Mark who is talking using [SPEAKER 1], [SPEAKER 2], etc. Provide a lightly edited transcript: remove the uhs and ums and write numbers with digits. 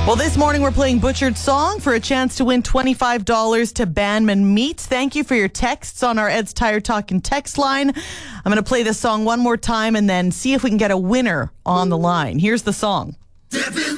[SPEAKER 1] Well, this morning we're playing Butchered Song for a chance to win $25 to Banman Meats. Thank you for your texts on our Ed's Tire Talkin' text line. I'm going to play this song one more time and then see if we can get a winner on the line. Here's the song.